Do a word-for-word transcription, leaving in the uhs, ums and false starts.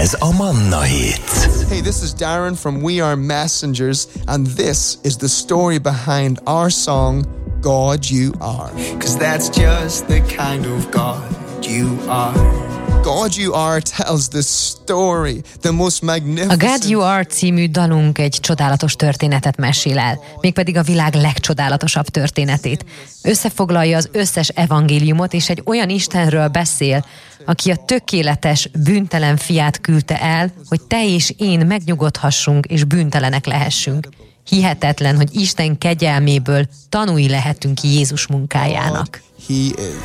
Ez a Manna Hit. Hey, this is Darren from We Are Messengers, and this is the story behind our song, God You Are. 'Cause that's just the kind of God you are. God You Are tells the story, the most A magnificent... God You Are című dalunk egy csodálatos történetet mesél el, mégpedig a világ legcsodálatosabb történetét. Összefoglalja az összes evangéliumot, és egy olyan Istenről beszél, aki a tökéletes, bűntelen fiát küldte el, hogy te és én megnyugodhassunk, és bűntelenek lehessünk. Hihetetlen, hogy Isten kegyelméből tanúi lehetünk Jézus munkájának. He is.